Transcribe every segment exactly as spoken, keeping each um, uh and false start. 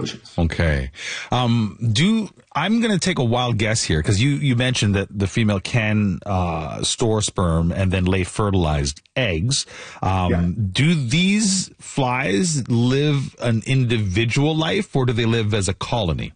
delicious. Okay. Um, do I'm going to take a wild guess here because you, you mentioned that the female can uh, store sperm and then lay fertilized eggs. Um, Yeah. Do these flies live an individual life or do they live as a colony?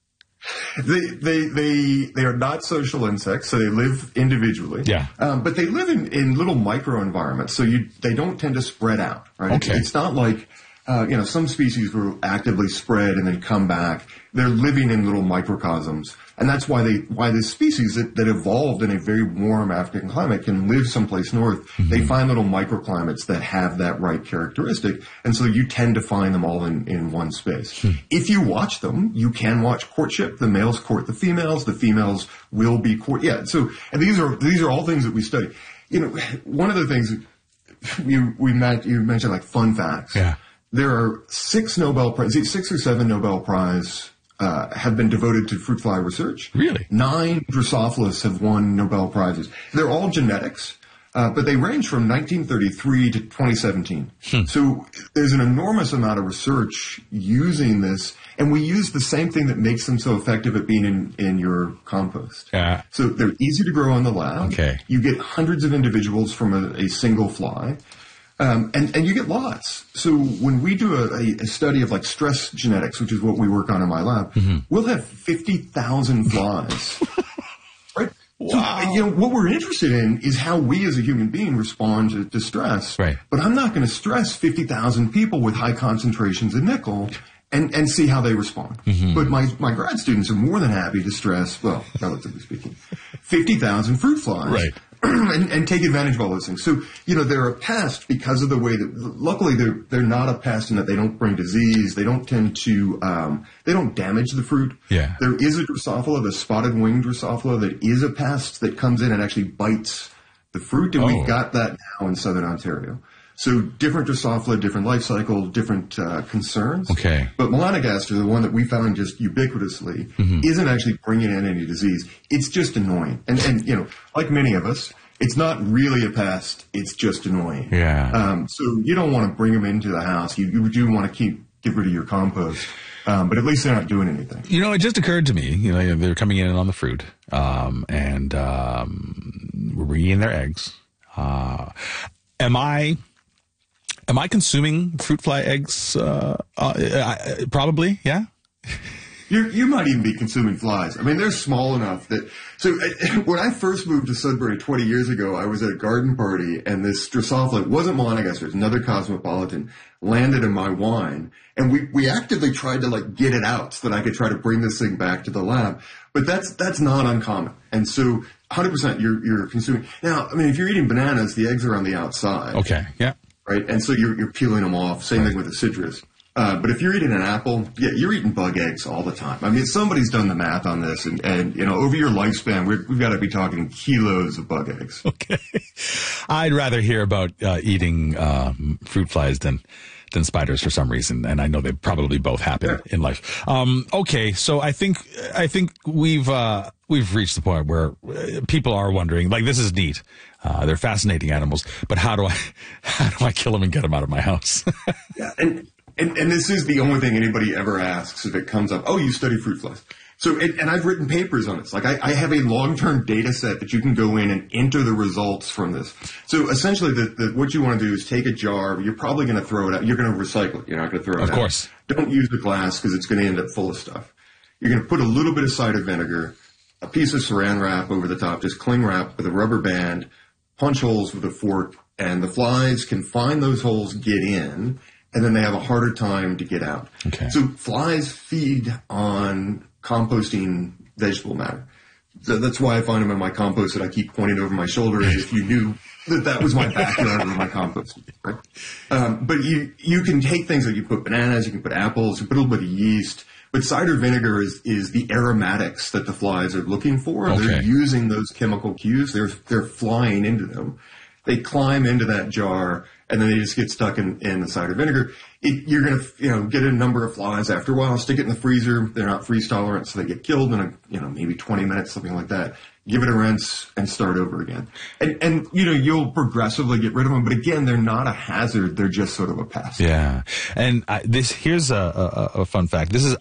They, they, they, they are not social insects, so they live individually. Yeah. Um, but they live in, in little micro environments, so you, they don't tend to spread out, right? Okay. It's not like, uh, you know, some species will actively spread and then come back. They're living in little microcosms. And that's why they, why this species that, that evolved in a very warm African climate can live someplace north. Mm-hmm. They find little microclimates that have that right characteristic. And so you tend to find them all in, in one space. Hmm. If you watch them, you can watch courtship. The males court the females. The females will be court. Yeah. So, and these are, these are all things that we study. You know, one of the things you, we met, you mentioned like fun facts. Yeah. There are six Nobel Prize, six or seven Nobel Prize Uh, have been devoted to fruit fly research. Really? Nine Drosophilus have won Nobel Prizes. They're all genetics, uh, but they range from nineteen thirty-three to twenty seventeen. Hmm. So there's an enormous amount of research using this, and we use the same thing that makes them so effective at being in, in your compost. Yeah. So they're easy to grow in the lab. Okay. You get hundreds of individuals from a, a single fly. Um, and, and you get lots. So when we do a, a study of like stress genetics, which is what we work on in my lab, mm-hmm. we'll have fifty thousand flies. Right? Wow. So, you know, what we're interested in is how we as a human being respond to, to stress. Right. But I'm not going to stress fifty thousand people with high concentrations of nickel and, and see how they respond. Mm-hmm. But my, my grad students are more than happy to stress, well, relatively speaking, fifty thousand fruit flies. Right. And, and take advantage of all those things. So, you know, they're a pest because of the way that, luckily they're, they're not a pest in that they don't bring disease. They don't tend to, um, they don't damage the fruit. Yeah. There is a Drosophila, the spotted winged Drosophila, that is a pest that comes in and actually bites the fruit. And oh. we've got that now in southern Ontario. So different Drosophila, different life cycle, different uh, concerns. Okay. But melanogaster, the one that we found just ubiquitously, mm-hmm. isn't actually bringing in any disease. It's just annoying. And, and, you know, like many of us, it's not really a pest. It's just annoying. Yeah. Um, so you don't want to bring them into the house. You, you do want to keep get rid of your compost. Um, but at least they're not doing anything. You know, it just occurred to me, you know, they're coming in on the fruit, um, and um, we're bringing in their eggs. Uh, am I... Am I consuming fruit fly eggs? Uh, uh, I, probably, yeah. You you might even be consuming flies. I mean, they're small enough that. So uh, when I first moved to Sudbury twenty years ago, I was at a garden party, and this Drosophila, it wasn't melanogaster, it was another cosmopolitan, landed in my wine, and we we actively tried to like get it out so that I could try to bring this thing back to the lab. But that's that's not uncommon, and so one hundred percent you're you're consuming. Now, I mean, if you're eating bananas, the eggs are on the outside. Okay. Yeah. Right, and so you're you're peeling them off. Same right. thing with the citrus. Uh, but if you're eating an apple, yeah, you're eating bug eggs all the time. I mean, somebody's done the math on this, and, and you know, over your lifespan, we're, we've got to be talking kilos of bug eggs. Okay, I'd rather hear about uh, eating uh, fruit flies than than spiders for some reason, and I know they probably both happen yeah. in life. Um, okay, so I think I think we've uh, we've reached the point where people are wondering, like, this is neat. Uh, they're fascinating animals, but how do I how do I kill them and get them out of my house? yeah, and, and and this is the only thing anybody ever asks if it comes up. Oh, you study fruit flies. So, and, and I've written papers on this. Like, I, I have a long-term data set that you can go in and enter the results from this. So, essentially, the, the, what you want to do is take a jar. You're probably going to throw it out. You're going to recycle it. You're not going to throw it out. Of course. Don't use the glass because it's going to end up full of stuff. You're going to put a little bit of cider vinegar, a piece of saran wrap over the top, just cling wrap with a rubber band, punch holes with a fork, and the flies can find those holes, get in, and then they have a harder time to get out. Okay. So, flies feed on composting vegetable matter. So that's why I find them in my compost that I keep pointing over my shoulder as if you knew that that was my backyard with my compost. Right? Um, but you you can take things like you put bananas, you can put apples, you put a little bit of yeast. But cider vinegar is, is the aromatics that the flies are looking for. Okay. They're using those chemical cues. They're they're flying into them. They climb into that jar, and then they just get stuck in, in the cider vinegar. It, you're going to, you know, get a number of flies after a while, stick it in the freezer. They're not freeze tolerant, so they get killed in a, you know, maybe twenty minutes, something like that. Give it a rinse and start over again. And, and, you know, you'll progressively get rid of them. But again, they're not a hazard. They're just sort of a pest. Yeah. And I, this, here's a, a, a fun fact. This is